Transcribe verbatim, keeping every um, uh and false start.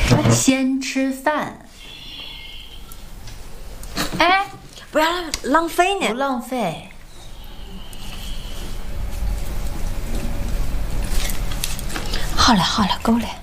先吃饭。哎， 不要浪费呢。 不浪费。 好了好了，够了。